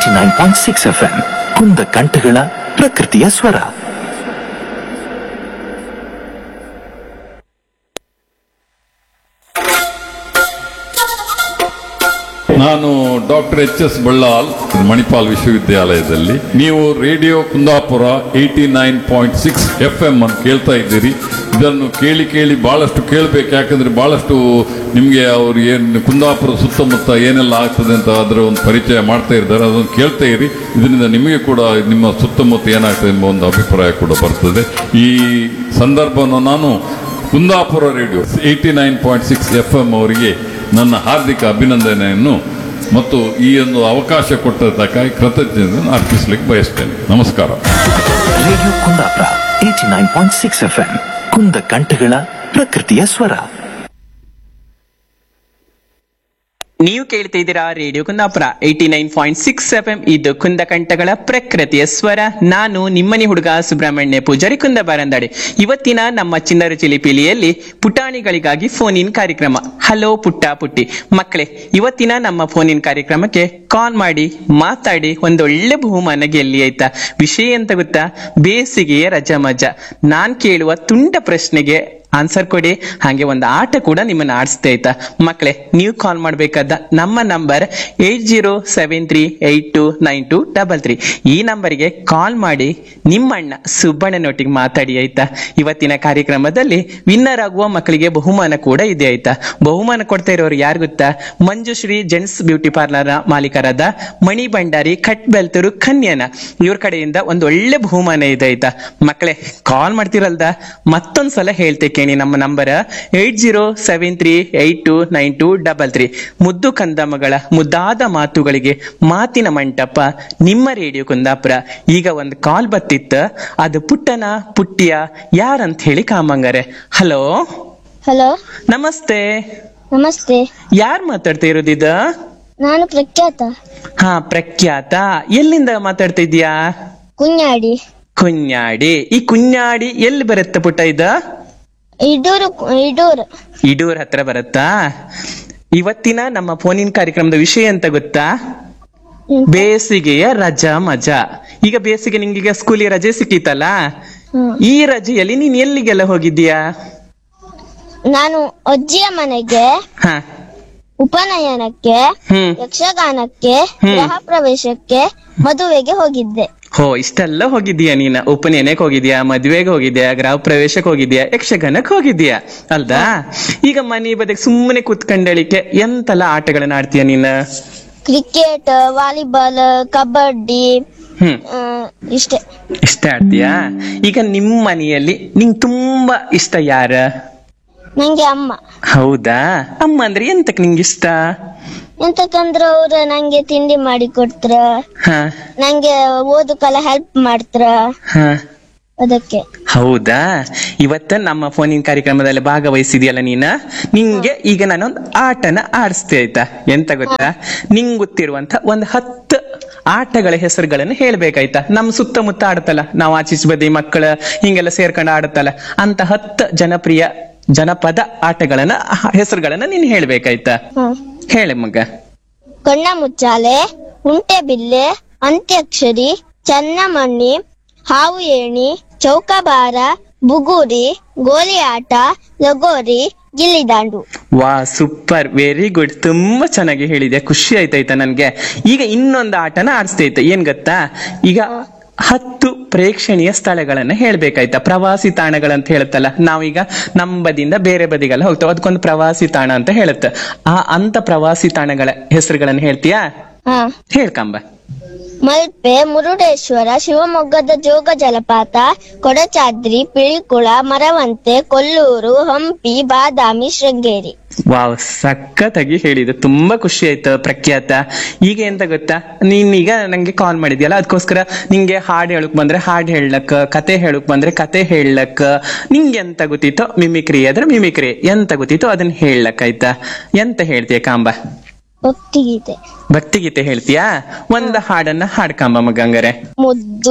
89.6 FM ಕುಂದ ಕಂಠಗಳ ಪ್ರಕೃತಿಯ ಸ್ವರ. ನಾನು ಡಾಕ್ಟರ್ ಎಚ್.ಎಸ್. ಬಳ್ಳಾಲ್, ಮಣಿಪಾಲ್ ವಿಶ್ವವಿದ್ಯಾಲಯದಲ್ಲಿ. ನೀವು ರೇಡಿಯೋ ಕುಂದಾಪುರ 89.6 FM ಅನ್ನು ಕೇಳ್ತಾ ಇದ್ದೀರಿ. ಇದನ್ನು ಕೇಳಿ ಕೇಳಿ ಬಹಳಷ್ಟು ಕೇಳಬೇಕು, ಯಾಕಂದ್ರೆ ಬಹಳಷ್ಟು ನಿಮಗೆ ಅವ್ರು ಏನು ಕುಂದಾಪುರ ಸುತ್ತಮುತ್ತ ಏನೆಲ್ಲ ಆಗ್ತದೆ ಅಂತ ಅದರ ಒಂದು ಪರಿಚಯ ಮಾಡ್ತಾ ಇದ್ದಾರೆ. ಅದನ್ನು ಕೇಳ್ತಾ ಇರಿ. ಇದರಿಂದ ನಿಮಗೆ ಕೂಡ ನಿಮ್ಮ ಸುತ್ತಮುತ್ತ ಏನಾಗ್ತದೆ ಎಂಬ ಒಂದು ಅಭಿಪ್ರಾಯ ಕೂಡ ಬರ್ತದೆ. ಈ ಸಂದರ್ಭವನ್ನು ನಾನು ಕುಂದಾಪುರ ರೇಡಿಯೋ 89.6 FM ಅವರಿಗೆ ನನ್ನ ಹಾರ್ದಿಕ ಅಭಿನಂದನೆಯನ್ನು ಮತ್ತು ಈ ಒಂದು ಅವಕಾಶ ಕೊಟ್ಟದ್ದಕ್ಕಾಗಿ ಕೃತಜ್ಞತೆಯನ್ನು ಅರ್ಪಿಸಲಿಕ್ಕೆ ಬಯಸ್ತೇನೆ. ನಮಸ್ಕಾರ. ರೇಡಿಯೋ ಕುಂದಾಪುರ 89.6 FM ಕುಂದ ಕಂಠಗಳ ಪ್ರಕೃತಿಯ ಸ್ವರ. ನೀವು ಕೇಳ್ತಾ ಇದ್ದೀರಾ ರೇಡಿಯೋ ಕುಂದಾಪುರ 89.6 FM. ಇದು ಕುಂದ ಕಂಠಗಳ ಪ್ರಕೃತಿಯ ಸ್ವರ. ನಾನು ನಿಮ್ಮನೆ ಹುಡುಗ ಸುಬ್ರಹ್ಮಣ್ಯ ಪೂಜಾರಿ ಕುಂದಬಾರಂದಾಡೆ. ಇವತ್ತಿನ ನಮ್ಮ ಚಿನ್ನರ ಚಿಲಿಪಿಲಿಯಲ್ಲಿ ಪುಟಾಣಿಗಳಿಗಾಗಿ ಫೋನ್ ಇನ್ ಕಾರ್ಯಕ್ರಮ. ಹಲೋ ಪುಟ್ಟ ಪುಟ್ಟಿ ಮಕ್ಕಳೇ, ಇವತ್ತಿನ ನಮ್ಮ ಫೋನ್ ಇನ್ ಕಾರ್ಯಕ್ರಮಕ್ಕೆ ಕಾಲ್ ಮಾಡಿ ಮಾತಾಡಿ ಒಂದೊಳ್ಳೆ ಬಹುಮಾನ ಗೆಲ್ಲಿ ಆಯ್ತಾ. ವಿಷಯ ಎಂತ ಗೊತ್ತಾ? ಬೇಸಿಗೆಯ ರಜಾ ಮಜಾ. ನಾನ್ ಕೇಳುವ ತುಂಡ ಪ್ರಶ್ನೆಗೆ ಆನ್ಸರ್ ಕೊಡಿ. ಹಾಗೆ ಒಂದು ಆಟ ಕೂಡ ನಿಮ್ಮನ್ನ ಆಡಿಸ್ತಾ ಆಯ್ತಾ ಮಕ್ಕಳೇ. ನೀವು ಕಾಲ್ ಮಾಡ್ಬೇಕಾದ ನಮ್ಮ ನಂಬರ್ 8073829233. ಈ ನಂಬರ್ಗೆ ಕಾಲ್ ಮಾಡಿ ನಿಮ್ಮಣ್ಣ ಸುಬ್ಬಣ್ಣನೊಟ್ಟಿಗೆ ಮಾತಾಡಿ ಆಯ್ತಾ. ಇವತ್ತಿನ ಕಾರ್ಯಕ್ರಮದಲ್ಲಿ ವಿನ್ನರ್ ಆಗುವ ಮಕ್ಕಳಿಗೆ ಬಹುಮಾನ ಕೂಡ ಇದೆ ಆಯ್ತಾ. ಬಹುಮಾನ ಕೊಡ್ತಾ ಇರೋರು ಯಾರು ಗೊತ್ತಾ? ಮಂಜುಶ್ರೀ ಜೆಂಟ್ಸ್ ಬ್ಯೂಟಿ ಪಾರ್ಲರ್ ಮಾಲೀಕರಾದ ಮಣಿ ಭಂಡಾರಿ ಕಟ್ಬೆಲ್ತೂರು ಕನ್ಯನ. ಇವ್ರ ಕಡೆಯಿಂದ ಒಂದು ಒಳ್ಳೆ ಬಹುಮಾನ ಇದೆ ಆಯ್ತಾ ಮಕ್ಕಳೇ. ಕಾಲ್ ಮಾಡ್ತಿರಲ್ದ, ಮತ್ತೊಂದ್ಸಲ ಹೇಳ್ತೆ ಕೇಳಿ. ನಮ್ಮ ನಂಬರ್ 8073829233. ಮುದ್ದು ಕಂದಮ್ಮಗಳ ಮುದ್ದಾದ ಮಾತುಗಳಿಗೆ ಮಾತಿನ ಮಂಟಪ ನಿಮ್ಮ ರೇಡಿಯೋ ಕುಂದಾಪುರ. ಈಗ ಒಂದು ಕಾಲ್ ಬತ್ತಿತ್ತ, ಅದು ಪುಟ್ಟನ ಪುಟ್ಟಿಯ ಯಾರಂತ ಹೇಳಿ ಕಾಮಂಗಾರೆ. ಹಲೋ ಹಲೋ, ನಮಸ್ತೆ. ನಮಸ್ತೆ. ಯಾರು ಮಾತಾಡ್ತಾ ಇರೋದಿದ? ನಾನು ಪ್ರಖ್ಯಾತ. ಹಾ, ಪ್ರಖ್ಯಾತ. ಎಲ್ಲಿಂದ ಮಾತಾಡ್ತಾ ಇದೀಯಾ? ಕುഞ്ഞാಡಿ. ಕುഞ്ഞാಡಿ. ಈ ಕುഞ്ഞാಡಿ ಎಲ್ಲಿ ಬರುತ್ತೆ ಪುಟ್ಟ? ಇದ ಇಡೂರು. ಇಡೂರ್ ಹತ್ರ ಬರುತ್ತಾ? ಇವತ್ತಿನ ನಮ್ಮ ಫೋನಿನ ಕಾರ್ಯಕ್ರಮದ ವಿಷಯ ಅಂತ ಗೊತ್ತಾ? ಬೇಸಿಗೆಯ ರಜಾ ಮಜಾ. ಈಗ ಬೇಸಿಗೆ ನಿಂಗೀಗ ಸ್ಕೂಲಿಗೆ ರಜೆ ಸಿಕ್ಕಿತಲ್ಲ, ಈ ರಜೆಯಲ್ಲಿ ನೀನ್ ಎಲ್ಲಿಗೆಲ್ಲ ಹೋಗಿದ್ದೀಯಾ? ನಾನು ಅಜ್ಜಿಯ ಮನೆಗೆ, ಹ, ಉಪನಯನಕ್ಕೆ, ಯಕ್ಷಗಾನಕ್ಕೆ, ಗೃಹ ಪ್ರವೇಶಕ್ಕೆ, ಮದುವೆಗೆ ಹೋಗಿದ್ದೆ. ಹೋ, ಇಷ್ಟೆಲ್ಲ ಹೋಗಿದ್ದೀಯಾ ನೀನ? ಉಪನಯನಕ್ಕೆ ಹೋಗಿದ್ಯಾ, ಮದುವೆಗೆ ಹೋಗಿದ್ಯಾ, ಗೃಹ ಪ್ರವೇಶಕ್ಕೆ ಹೋಗಿದ್ಯಾ, ಯಕ್ಷಗಾನಕ್ಕೆ ಹೋಗಿದ್ಯಾ ಅಲ್ದಾ? ಈಗ ಮನೆ ಬದಿಗೆ ಸುಮ್ಮನೆ ಕೂತ್ಕೊಂಡಳಿಕೆ ಎಂತೆಲ್ಲ ಆಟಗಳನ್ನ ಆಡ್ತೀಯ ನೀನ? ಕ್ರಿಕೆಟ್, ವಾಲಿಬಾಲ್, ಕಬಡ್ಡಿ, ಇಷ್ಟ ಆಡ್ತೀಯಾ? ಈಗ ನಿಮ್ಮ ಮನೆಯಲ್ಲಿ ನಿಂಗ್ ತುಂಬಾ ಇಷ್ಟ ಯಾರ? ನಂಗೆ ಅಮ್ಮ. ಹೌದಾ? ಅಮ್ಮ ಅಂದ್ರೆ ಎಂತಕ್ ನಿಂಗೆ ಇಷ್ಟ? ಎಂತಕಂದ್ರ ಅವ್ರ ನಂಗೆ ತಿಂಡಿ ಮಾಡಿ ಕೊಡ್ತಾರ, ನಂಗೆ ಓದಕ್ಕೆಲ್ಲ ಹೆಲ್ಪ್ ಮಾಡ್ತಾರ, ಅದಕ್ಕೆ. ಹೌದಾ? ಇವತ್ತ ನಮ್ಮ ಫೋನಿನ ಕಾರ್ಯಕ್ರಮದಲ್ಲಿ ಭಾಗವಹಿಸಿದ್ಯಲ್ಲ ನೀನ, ನಿಂಗೆ ಈಗ ನಾನೊಂದು ಆಟನ ಆಡಿಸ್ತೆ ಆಯ್ತಾ. ಎಂತ ಗೊತ್ತಾ? ನಿಂಗ್ ಗೊತ್ತಿರುವಂತ ಒಂದು 10 ಆಟಗಳ ಹೆಸರುಗಳನ್ನು ಹೇಳ್ಬೇಕಾಯ್ತಾ. ನಮ್ ಸುತ್ತಮುತ್ತ ಆಡುತ್ತಲ್ಲ, ನಾವು ಆಚೀಚ ಬದಿ ಮಕ್ಕಳ ಹಿಂಗೆಲ್ಲ ಸೇರ್ಕೊಂಡು ಆಡುತ್ತಲ್ಲ, ಅಂತ 10 ಜನಪ್ರಿಯ ಜನಪದ ಆಟಗಳನ್ನ ಹೆಸರುಗಳನ್ನ ನೀನ್ ಹೇಳ್ಬೇಕಾಯ್ತಾ. ಹೇಳಿ ಮಗ. ಕಣ್ಣ ಮುಚ್ಚಾಲೆ, ಉಂಟೆ ಬಿಲ್ಲೆ, ಅಂತ್ಯಾಕ್ಷರಿ, ಚನ್ನಮಣ್ಣಿ, ಹಾವು ಏಣಿ, ಚೌಕಾಬಾರ, ಬುಗುರಿ, ಗೋಲಿ ಆಟ, ಲಗೋರಿ, ಗಿಲ್ಲಿದಾಂಡು. ವಾ, ಸೂಪರ್, ವೆರಿ ಗುಡ್. ತುಂಬಾ ಚೆನ್ನಾಗಿ ಹೇಳಿದೆ, ಖುಷಿ ಆಯ್ತಾಯ್ತಾ ನನ್ಗೆ. ಈಗ ಇನ್ನೊಂದು ಆಟನ ಆಡಿಸ್ತೈತೆ. ಏನ್ ಗೊತ್ತಾ? ಈಗ 10 ಪ್ರೇಕ್ಷಣೀಯ ಸ್ಥಳಗಳನ್ನ ಹೇಳ್ಬೇಕಾಯ್ತಾ. ಪ್ರವಾಸಿ ತಾಣಗಳಂತ ಹೇಳುತ್ತಲ್ಲ, ನಾವೀಗ ನಮ್ಮ ಬದಿಯಿಂದ ಬೇರೆ ಬದಿಗೆಲ್ಲ ಹೋಗ್ತಾವ, ಅದಕ್ಕೊಂದು ಪ್ರವಾಸಿ ತಾಣ ಅಂತ ಹೇಳುತ್ತೆ. ಅಂತ ಪ್ರವಾಸಿ ತಾಣಗಳ ಹೆಸರುಗಳನ್ನ ಹೇಳ್ತೀಯಾ? ಹೇಳ್ಕಂಬ. ಮಲ್ಪೆ, ಮುರುಡೇಶ್ವರ, ಶಿವಮೊಗ್ಗದ ಜೋಗ ಜಲಪಾತ, ಕೊಡಚಾದ್ರಿ, ಪಿಳಿಕುಳ, ಮರವಂತೆ, ಕೊಲ್ಲೂರು, ಹಂಪಿ, ಬಾದಾಮಿ, ಶೃಂಗೇರಿ. ವಾವ್, ಸಖತ್ತಾಗಿ ಹೇಳಿದೆ. ತುಂಬಾ ಖುಷಿ ಆಯ್ತು ಪ್ರಖ್ಯಾತ. ಈಗ ಎಂತ ಗೊತ್ತಾ? ನೀನೀಗ ನಂಗೆ ಕಾಲ್ ಮಾಡಿದ್ಯಲ್ಲ, ಅದಕ್ಕೋಸ್ಕರ ನಿಂಗೆ ಹಾಡು ಹೇಳಕ್ ಬಂದ್ರೆ ಹಾಡು ಹೇಳಕ್, ಕತೆ ಹೇಳಕ್ ಬಂದ್ರೆ ಕತೆ ಹೇಳಕ್, ನಿಂಗೆ ಎಂತ ಗೊತ್ತಿತ್ತೋ ಮಿಮಿಕ್ರಿ ಆದ್ರೆ ಮಿಮಿಕ್ರಿ, ಎಂತ ಗೊತ್ತಿತ್ತೋ ಅದನ್ನ ಹೇಳಕ್ ಆಯ್ತಾ. ಎಂತ ಹೇಳ್ತೀಯ ಕಾಂಬ? ಭಕ್ತಿಗೀತೆ. ಭಕ್ತಿಗೀತೆ ಹೇಳ್ತೀಯಾ? ಒಂದು ಹಾಡನ್ನ ಹಾಡ್ಕಂಬ ಮಗಂಗರೆ. ಮುದ್ದು